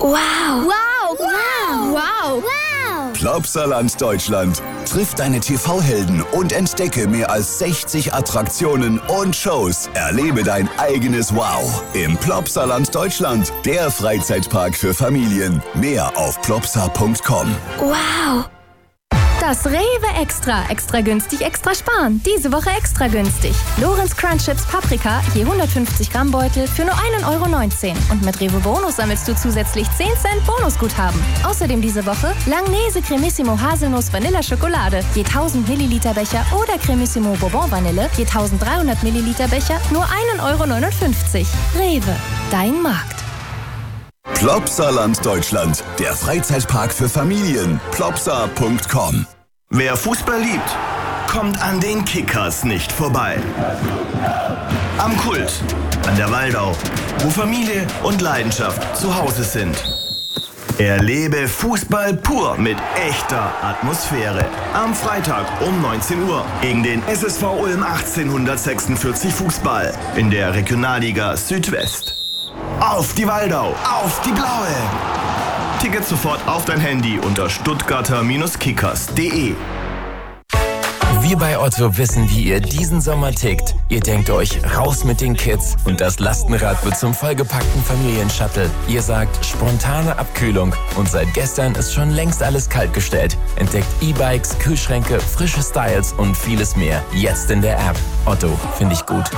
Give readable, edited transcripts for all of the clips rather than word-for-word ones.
Wow. Wow. Wow. Wow. Wow. Plopsaland Deutschland. Triff deine TV-Helden und entdecke mehr als 60 Attraktionen und Shows. Erlebe dein eigenes Wow im Plopsaland Deutschland, der Freizeitpark für Familien. Mehr auf plopsa.com. Wow. Das Rewe Extra günstig, extra sparen. Diese Woche extra günstig. Lorenz Crunch Chips Paprika, je 150 Gramm Beutel für nur 1,19 €. Und mit Rewe Bonus sammelst du zusätzlich 10 Cent Bonusguthaben. Außerdem diese Woche Langnese Cremissimo Haselnuss Vanilla Schokolade, je 1000 Milliliter Becher oder Cremissimo Bourbon Vanille, je 1300 Milliliter Becher, nur 1,59 €. Rewe, dein Markt. Plopsaland Deutschland, der Freizeitpark für Familien. Plopsa.com. Wer Fußball liebt, kommt an den Kickers nicht vorbei. Am Kult, an der Waldau, wo Familie und Leidenschaft zu Hause sind. Erlebe Fußball pur mit echter Atmosphäre. Am Freitag um 19 Uhr gegen den SSV Ulm 1846 Fußball in der Regionalliga Südwest. Auf die Waldau, auf die Blaue! Tickets sofort auf dein Handy unter stuttgarter-kickers.de. Wir bei Otto wissen, wie ihr diesen Sommer tickt. Ihr denkt euch, raus mit den Kids und das Lastenrad wird zum vollgepackten Familienshuttle. Ihr sagt, spontane Abkühlung und seit gestern ist schon längst alles kaltgestellt. Entdeckt E-Bikes, Kühlschränke, frische Styles und vieles mehr. Jetzt in der App. Otto, finde ich gut.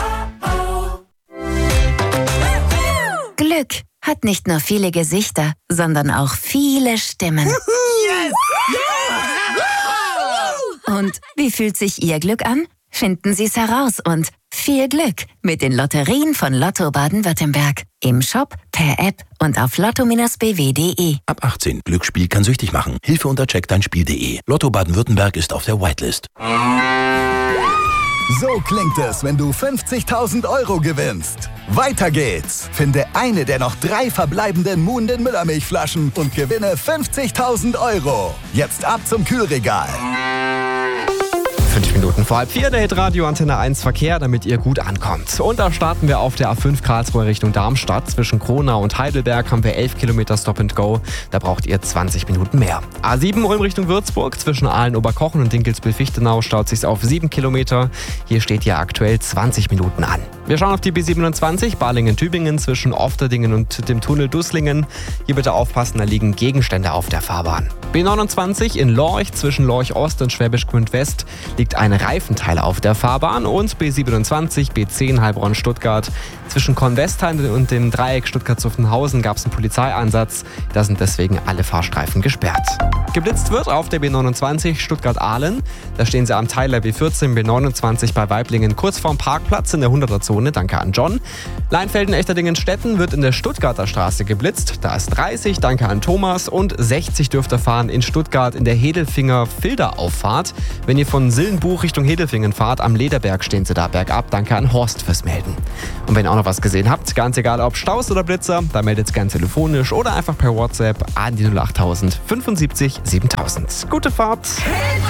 Glück hat nicht nur viele Gesichter, sondern auch viele Stimmen. Yes! Und wie fühlt sich Ihr Glück an? Finden Sie es heraus und viel Glück mit den Lotterien von Lotto Baden-Württemberg. Im Shop, per App und auf lotto-bw.de. Ab 18. Glücksspiel kann süchtig machen. Hilfe unter checkdeinspiel.de. Lotto Baden-Württemberg ist auf der Whitelist. So klingt es, wenn du 50.000 € gewinnst. Weiter geht's. Finde eine der noch 3 verbleibenden Munden Müllermilchflaschen und gewinne 50.000 €. Jetzt ab zum Kühlregal. 5 Minuten vor 3:30, der Hitradio Antenne 1 Verkehr, damit ihr gut ankommt. Und da starten wir auf der A5 Karlsruhe Richtung Darmstadt. Zwischen Kronau und Heidelberg haben wir 11 Kilometer Stop and Go. Da braucht ihr 20 Minuten mehr. A7 Ulm Richtung Würzburg. Zwischen Aalen-Oberkochen und Dinkelsbühl-Fichtenau staut sich's auf 7 Kilometer. Hier steht ja aktuell 20 Minuten an. Wir schauen auf die B27 Balingen-Tübingen zwischen Ofterdingen und dem Tunnel Dusslingen. Hier bitte aufpassen, da liegen Gegenstände auf der Fahrbahn. B29 in Lorch zwischen Lorch Ost und Schwäbisch Gmünd West liegt ein Reifenteil auf der Fahrbahn. Und B27 B10 Heilbronn-Stuttgart zwischen Kornwestheim und dem Dreieck Stuttgart-Zuffenhausen gab es einen Polizeieinsatz. Da sind deswegen alle Fahrstreifen gesperrt. Geblitzt wird auf der B29 Stuttgart-Ahlen. Da stehen sie am Teiler B14 B29 bei Weiblingen kurz vorm Parkplatz in der 100er-Zone. Danke an John. Leinfelden-Echterdingen-Stetten wird in der Stuttgarter Straße geblitzt. Da ist 30, danke an Thomas. Und 60 dürft ihr fahren in Stuttgart in der Hedelfinger-Filder-Auffahrt. Wenn ihr von Sillenbuch Richtung Hedelfingen fahrt, am Lederberg stehen sie da bergab. Danke an Horst fürs Melden. Und wenn ihr auch noch was gesehen habt, ganz egal ob Staus oder Blitzer, dann meldet es gern telefonisch oder einfach per WhatsApp an die 08000 75 7000. Gute Fahrt!